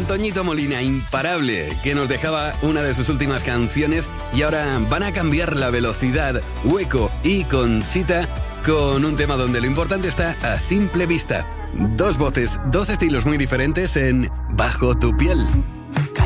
Toñito Molina, imparable, que nos dejaba una de sus últimas canciones y ahora van a cambiar la velocidad. Hueco y Conchita con un tema donde lo importante está a simple vista. Dos voces, dos estilos muy diferentes en Bajo tu piel.